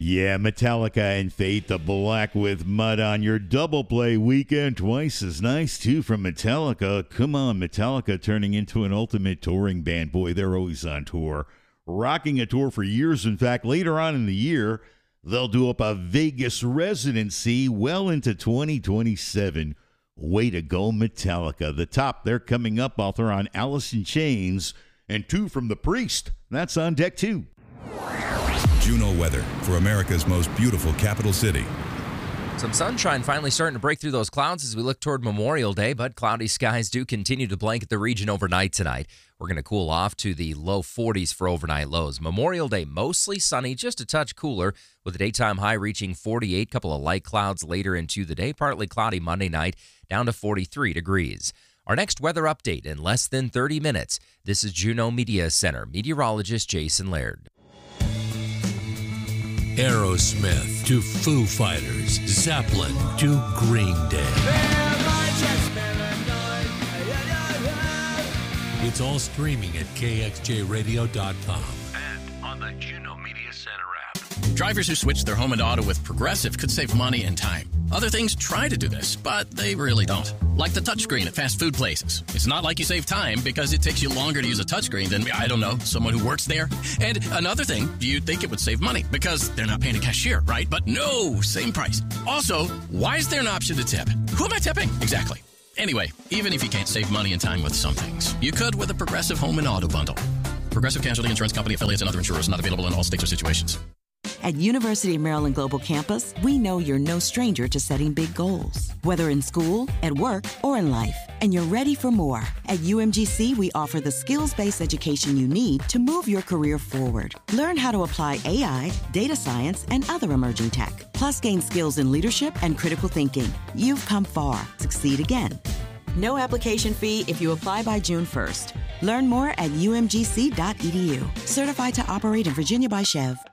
Yeah, Metallica and Fate, the Black with Mud on your double play weekend. Twice as nice, too, from Metallica. Come on, Metallica turning into an ultimate touring band. Boy, they're always on tour. Rocking a tour for years. In fact, later on in the year, they'll do up a Vegas residency well into 2027. Way to go, Metallica. The top, they're coming up. Author on Alice in Chains. And 2 from The Priest. That's on deck, too. Juno weather for America's most beautiful capital city. Some sunshine finally starting to break through those clouds as we look toward Memorial Day, but cloudy skies do continue to blanket the region overnight tonight. We're going to cool off to the low 40s for overnight lows. Memorial Day mostly sunny, just a touch cooler, with the daytime high reaching 48. Couple of light clouds later into the day. Partly cloudy Monday night, down to 43 degrees. Our next weather update in less than 30 minutes. This is Juneau Media Center meteorologist Jason Laird. Aerosmith to Foo Fighters, Zeppelin to Green Day. It's all streaming at kxjradio.com and on the Juneau Media Center app. Drivers who switch their home and auto with Progressive could save money and time. Other things try to do this, but they really don't. Like the touchscreen at fast food places. It's not like you save time because it takes you longer to use a touchscreen than, I don't know, someone who works there. And another thing, you'd think it would save money because they're not paying a cashier, right? But no, same price. Also, why is there an option to tip? Who am I tipping? Exactly. Anyway, even if you can't save money and time with some things, you could with a Progressive Home and Auto Bundle. Progressive Casualty Insurance Company affiliates and other insurers not available in all states or situations. At University of Maryland Global Campus, we know you're no stranger to setting big goals, whether in school, at work, or in life, and you're ready for more. At UMGC, we offer the skills-based education you need to move your career forward. Learn how to apply AI, data science, and other emerging tech, plus gain skills in leadership and critical thinking. You've come far. Succeed again. No application fee if you apply by June 1st. Learn more at umgc.edu. Certified to operate in Virginia by Chev.